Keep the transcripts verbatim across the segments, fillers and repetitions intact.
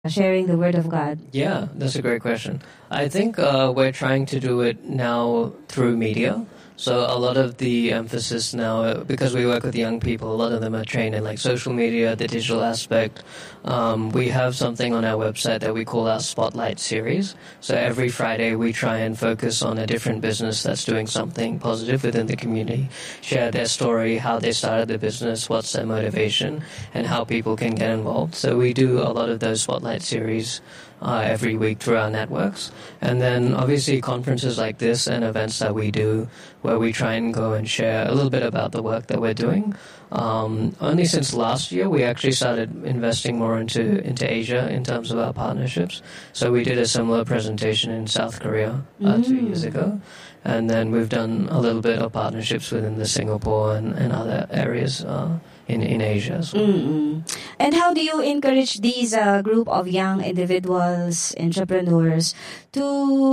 sharing the word of God? Yeah, that's a great question. I think uh, we're trying to do it now through media. So a lot of the emphasis now, uh, because we work with young people, a lot of them are trained in like social media, the digital aspect. Um, we have something on our website that we call our Spotlight series. So every Friday we try and focus on a different business that's doing something positive within the community, share their story, how they started the business, what's their motivation, and how people can get involved. So we do a lot of those Spotlight series Uh, every week through our networks. And then obviously conferences like this and events that we do where we try and go and share a little bit about the work that we're doing. Um, only since last year we actually started investing more into, into Asia in terms of our partnerships. So we did a similar presentation in South Korea uh, mm. two years ago. And then we've done a little bit of partnerships within the Singapore and, and other areas uh, in, in Asia as well. Mm-mm. And how do you encourage these uh, group of young individuals, entrepreneurs, to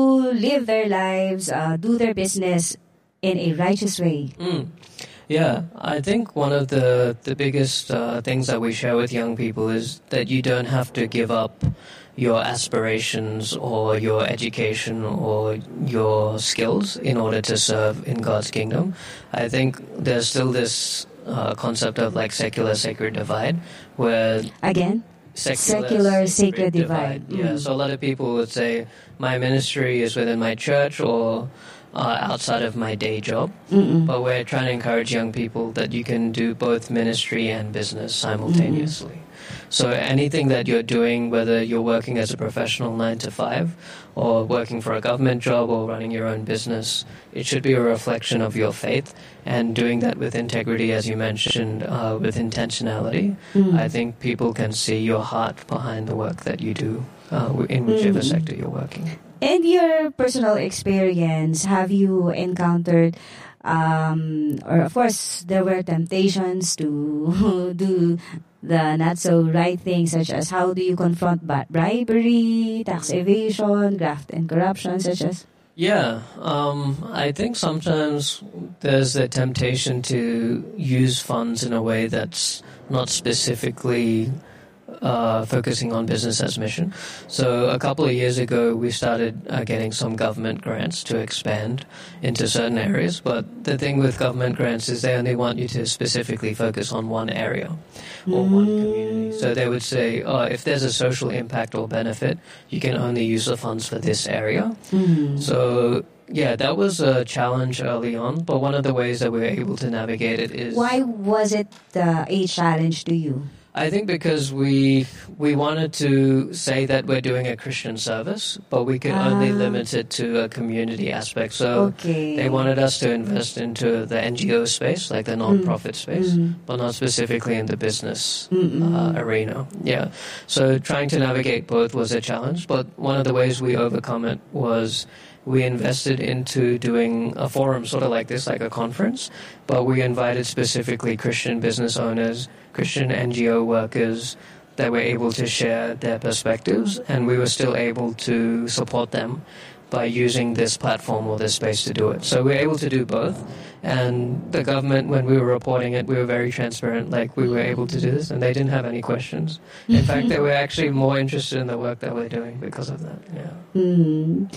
live their lives, uh, do their business in a righteous way? Mm. Yeah, I think one of the, the biggest uh, things that we share with young people is that you don't have to give up your aspirations or your education or your skills in order to serve in God's kingdom. I think there's still this uh, concept of like secular sacred divide where again secular, secular sacred, sacred divide, divide. Mm. Yeah, so a lot of people would say my ministry is within my church or uh, outside of my day job. Mm-mm. But we're trying to encourage young people that you can do both ministry and business simultaneously. Mm-hmm. So anything that you're doing, whether you're working as a professional nine to five or working for a government job or running your own business, it should be a reflection of your faith, and doing that with integrity, as you mentioned, uh, with intentionality. Mm. I think people can see your heart behind the work that you do uh, in whichever mm. sector you're working. In your personal experience, have you encountered Um, or of course, there were temptations to do the not so right things, such as how do you confront bribery, tax evasion, graft and corruption, such as? Yeah, um, I think sometimes there's a temptation to use funds in a way that's not specifically Uh, focusing on business as mission. So a couple of years ago, we started uh, getting some government grants to expand into certain areas. But the thing with government grants is they only want you to specifically focus on one area or mm. one community. So they would say, oh, if there's a social impact or benefit, you can only use the funds for this area. Mm. So yeah, that was a challenge early on, but one of the ways that we were able to navigate it is... Why was it uh, a challenge to you? I think because we we wanted to say that we're doing a Christian service, but we could ah. only limit it to a community aspect. So okay. they wanted us to invest into the N G O space, like the non-profit mm. space, mm. but not specifically in the business uh, arena. Yeah. So trying to navigate both was a challenge, but one of the ways we overcome it was we invested into doing a forum sort of like this, like a conference, but we invited specifically Christian business owners, Christian N G O workers that were able to share their perspectives, and we were still able to support them by using this platform or this space to do it. So we were able to do both. And the government, when we were reporting it, we were very transparent, like we were able to do this, and they didn't have any questions. In fact, they were actually more interested in the work that we're doing because of that. Yeah. Mm.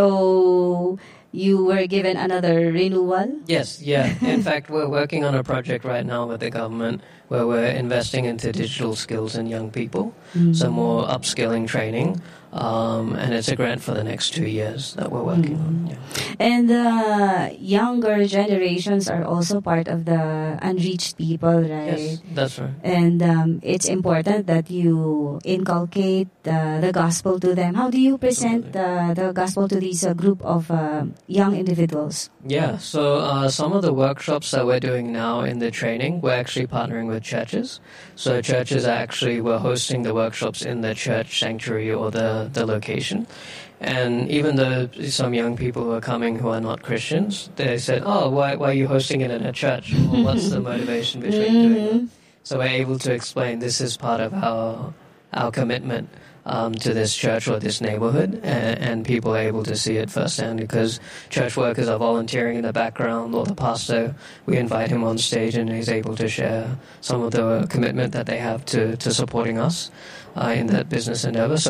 So you were given another renewal? Yes, yeah. In fact, we're working on a project right now with the government where we're investing into digital skills in young people, mm. so more upskilling training. Um, and it's a grant for the next two years that we're working mm. on. Yeah. And the uh, younger generations are also part of the unreached people, right? Yes, that's right. And um, it's important that you inculcate uh, the gospel to them. How do you present uh, the gospel to this uh, group of uh, young individuals? Yeah, so uh, some of the workshops that we're doing now in the training, we're actually partnering with churches. So churches are actually, we're hosting the workshops in the church sanctuary or the the location. And even though some young people who are coming who are not Christians, they said, oh, why, why are you hosting it in a church? Or what's the motivation between doing it? So we're able to explain this is part of our our commitment um, to this church or this neighborhood, and, and people are able to see it firsthand because church workers are volunteering in the background, or the pastor, we invite him on stage and he's able to share some of the commitment that they have to, to supporting us uh, in that business endeavor. So